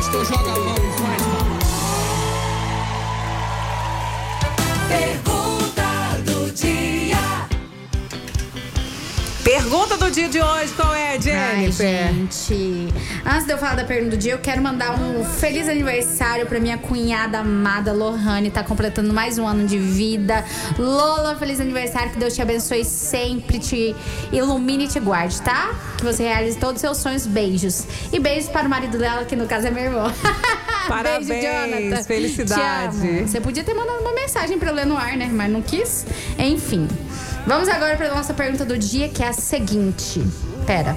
Então joga a mão e faz, mano. Pergunta do dia de hoje, qual é, Jennifer? Ai, gente. Antes de eu falar da pergunta do dia, eu quero mandar um feliz aniversário pra minha cunhada amada, Lohane. Tá completando mais um ano de vida. Lola, feliz aniversário. Que Deus te abençoe sempre, te ilumine e te guarde, tá? Que você realize todos os seus sonhos. Beijos. E beijos para o marido dela, que no caso é meu irmão. Parabéns, beijo, Jonathan. felicidade. Te amo. Você podia ter mandado uma mensagem pra eu ler no ar, né? Mas não quis. Enfim. Vamos agora para a nossa pergunta do dia, que é a seguinte. Pera.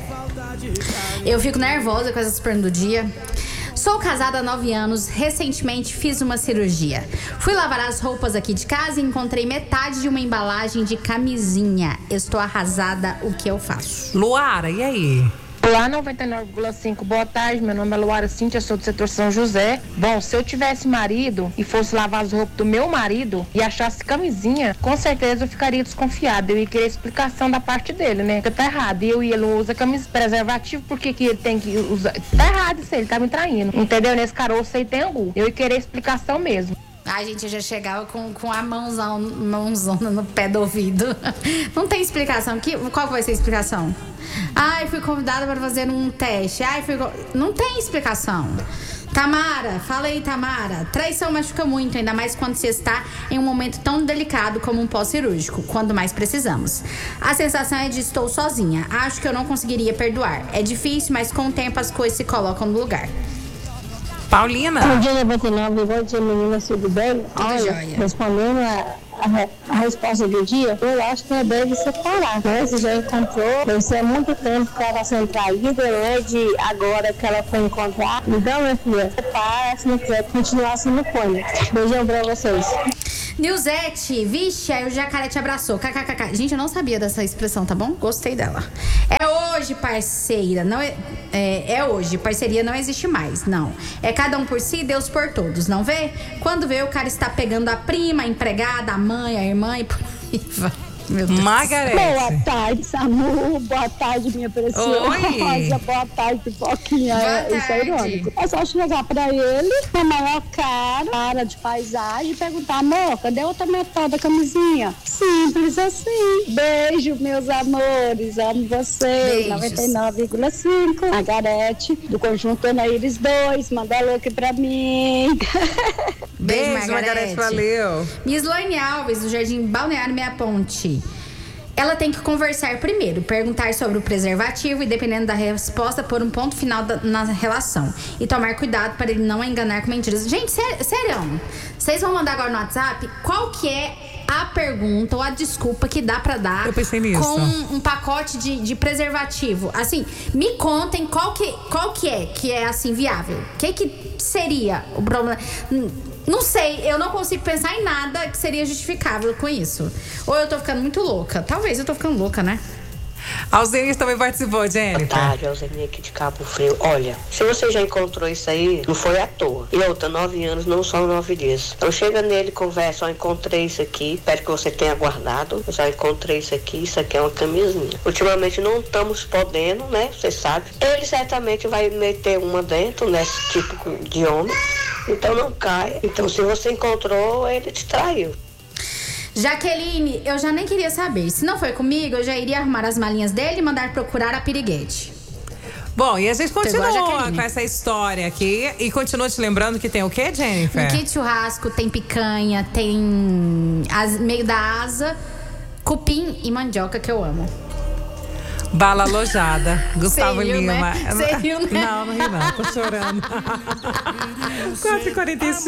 Eu fico nervosa com essas perguntas do dia. Sou casada há 9 anos, recentemente fiz uma cirurgia. Fui lavar as roupas aqui de casa e encontrei metade de uma embalagem de camisinha. Estou arrasada, o que eu faço? Luara, e aí? Olá, 99,5. Boa tarde, meu nome é Luara Cíntia, sou do setor São José. Bom, se eu tivesse marido e fosse lavar as roupas do meu marido e achasse camisinha, com certeza eu ficaria desconfiada. Eu ia querer explicação da parte dele, né? Porque tá errado. Eu e ele não usa camisa preservativo, por que ele tem que usar? Tá errado isso aí, ele tá me traindo. Entendeu? Nesse caroço aí tem angu. Eu ia querer explicação mesmo. Ai, gente, eu já chegava com a mãozona no pé do ouvido. Não tem explicação. Qual que vai ser a explicação? Ai, fui convidada para fazer um teste. Não tem explicação. Tamara, fala aí, Tamara. Traição machuca muito, ainda mais quando se está em um momento tão delicado como um pós-cirúrgico, quando mais precisamos. A sensação é de estou sozinha. Acho que eu não conseguiria perdoar. É difícil, mas com o tempo as coisas se colocam no lugar. Paulina. Bom dia, 99, bom dia, meninas, tudo bem? Tudo jóia. Respondendo a resposta do dia, eu acho que ela deve separar, né? Você já encontrou, deve ser há muito tempo que ela está sendo traída, né? De agora que ela foi encontrar. Então, minha filha, separa, se não quiser continuar assim, não põe. Beijão pra vocês. Nilzete, vixe, aí o jacaré te abraçou. KKKK. Gente, eu não sabia dessa expressão, tá bom? Gostei dela. É hoje, parceira. Não é hoje. Parceria não existe mais, não. É cada um por si, Deus por todos, não vê? Quando vê, o cara está pegando a prima, a empregada, a mãe, a irmã e por aí vai. Meu Deus. Margarete. Boa tarde, Samu. Boa tarde, minha preciosa. Oi. Boa tarde, Pipoquinha. Boa Isso é tarde. irônico. É só chegar pra ele, na maior cara de paisagem, e perguntar: amor, cadê outra metade da camisinha? Simples assim. Beijo, meus amores. Amo vocês. Beijos. 99,5. Margarete, do conjunto Ana Iris 2. Manda alô aqui pra mim. Beijo, Margarete, valeu. Miss Loine Alves, do Jardim Balneário Meia Ponte. Ela tem que conversar primeiro, perguntar sobre o preservativo e, dependendo da resposta, pôr um ponto final na relação. E tomar cuidado para ele não enganar com mentiras. Gente, sério, vocês vão mandar agora no WhatsApp qual que é a pergunta ou a desculpa que dá pra dar. Eu pensei nisso. Com um pacote de preservativo. Assim, me contem qual que é assim, viável. O que seria o problema? Não sei, eu não consigo pensar em nada que seria justificável com isso. Ou eu tô ficando muito louca. Talvez eu tô ficando louca, né? Alzenis também participou, Jennifer. Boa tarde, Alzenis aqui de Cabo Frio. Olha, se você já encontrou isso aí, não foi à toa. E outra, 9 anos não são 9 dias. Então chega nele, conversa, ó, encontrei isso aqui, espero que você tenha guardado. Eu já encontrei isso aqui é uma camisinha. Ultimamente não estamos podendo, né? Você sabe. Ele certamente vai meter uma dentro, nesse tipo de homem. Então não caia. Então se você encontrou, ele te traiu. Jaqueline, eu já nem queria saber. Se não foi comigo, eu já iria arrumar as malinhas dele e mandar procurar a piriguete. Bom, e a gente Pegou a continua Jaqueline. com essa história aqui. E continua te lembrando que tem o quê, Jennifer? No kit churrasco tem picanha, tem meio da asa, cupim e mandioca, que eu amo. Bala alojada. Gustavo Cê riu, Lima. né? Cê riu, né? Não ri não. Tô chorando. 4h45.